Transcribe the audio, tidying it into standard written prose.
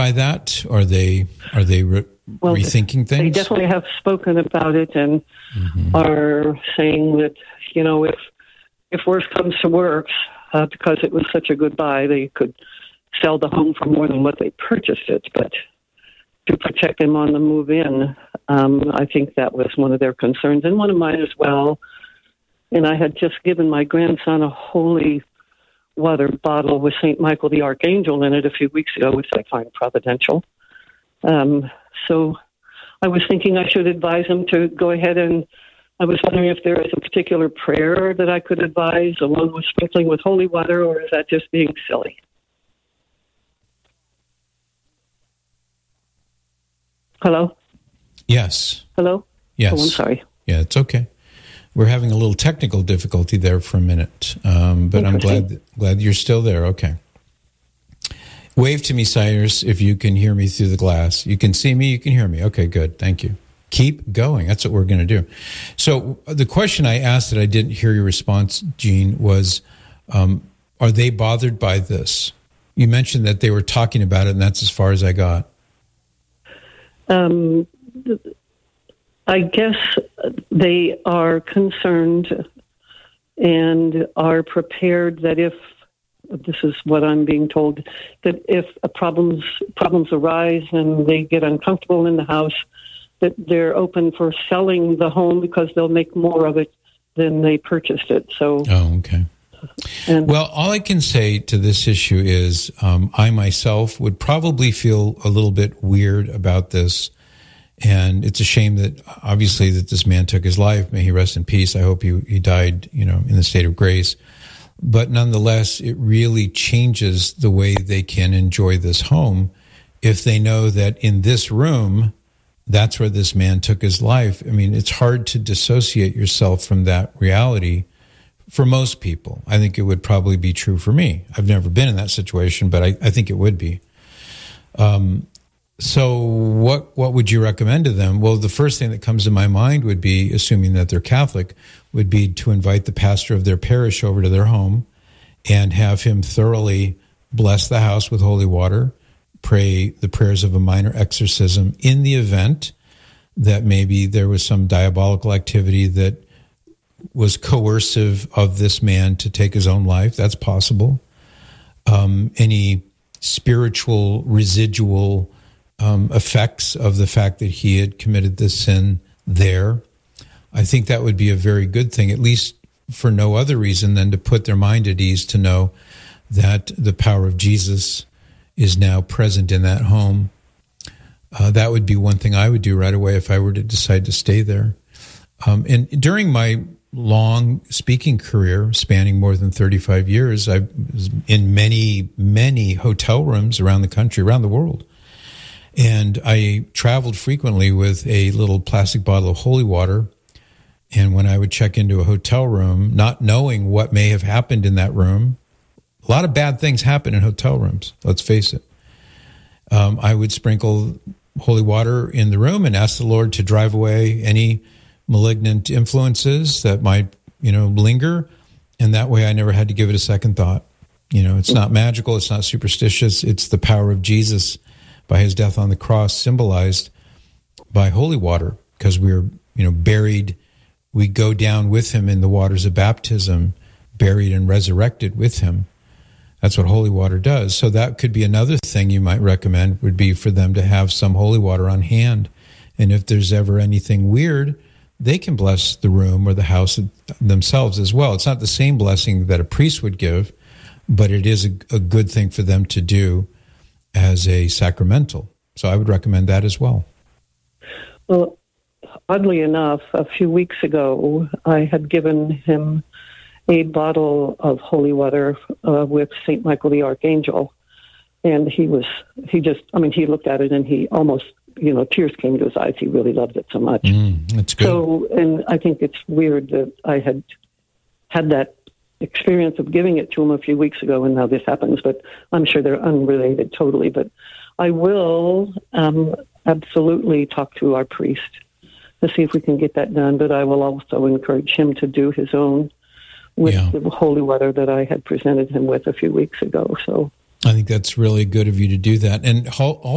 by that? Are they rethinking things? They definitely have spoken about it and are saying that, if worse comes to worse, because it was such a good buy, they could sell the home for more than what they purchased it. But to protect them on the move in, I think that was one of their concerns, and one of mine as well. And I had just given my grandson a holy water bottle with St. Michael the Archangel in it a few weeks ago, which I find providential. So I was thinking I should advise him to go ahead, and I was wondering if there is a particular prayer that I could advise along with sprinkling with holy water, or is that just being silly? Hello? Yes. Hello? Yes. Oh, I'm sorry. Yeah, it's okay. We're having a little technical difficulty there for a minute, but I'm glad you're still there. Okay. Wave to me, Cyrus, if you can hear me through the glass. You can see me, you can hear me. Okay, good. Thank you. Keep going. That's what we're going to do. So the question I asked that I didn't hear your response, Jean, was, are they bothered by this? You mentioned that they were talking about it, and that's as far as I got. I guess they are concerned and are prepared that if, this is what I'm being told, that if problems arise and they get uncomfortable in the house, that they're open for selling the home because they'll make more of it than they purchased it. So, okay. Well, all I can say to this issue is I myself would probably feel a little bit weird about this. And it's a shame that obviously that this man took his life. May he rest in peace. I hope he died, in the state of grace. But nonetheless, it really changes the way they can enjoy this home if they know that in this room, that's where this man took his life. I mean, it's hard to dissociate yourself from that reality for most people. I think it would probably be true for me. I've never been in that situation, but I think it would be. So what would you recommend to them? Well, the first thing that comes to my mind would be, assuming that they're Catholic, would be to invite the pastor of their parish over to their home and have him thoroughly bless the house with holy water, pray the prayers of a minor exorcism in the event that maybe there was some diabolical activity that was coercive of this man to take his own life. That's possible. Any spiritual residual effects of the fact that he had committed this sin there. I think that would be a very good thing, at least for no other reason than to put their mind at ease to know that the power of Jesus is now present in that home. That would be one thing I would do right away if I were to decide to stay there. And during my long speaking career, spanning more than 35 years, I was in many, many hotel rooms around the country, around the world. And I traveled frequently with a little plastic bottle of holy water. And when I would check into a hotel room, not knowing what may have happened in that room, a lot of bad things happen in hotel rooms, let's face it. I would sprinkle holy water in the room and ask the Lord to drive away any malignant influences that might, linger. And that way I never had to give it a second thought. It's not magical. It's not superstitious. It's the power of Jesus by his death on the cross, symbolized by holy water, because we're, buried. We go down with him in the waters of baptism, buried and resurrected with him. That's what holy water does. So that could be another thing you might recommend, would be for them to have some holy water on hand. And if there's ever anything weird, they can bless the room or the house themselves as well. It's not the same blessing that a priest would give, but it is a good thing for them to do as a sacramental. So I would recommend that as well. Well, oddly enough, a few weeks ago, I had given him a bottle of holy water with St. Michael the Archangel. And he looked at it and he almost, tears came to his eyes. He really loved it so much. That's good. So, and I think it's weird that I had that experience of giving it to him a few weeks ago, and now this happens, but I'm sure they're unrelated totally. But I will absolutely talk to our priest to see if we can get that done, but I will also encourage him to do his own with the holy water that I had presented him with a few weeks ago. So I think that's really good of you to do that. And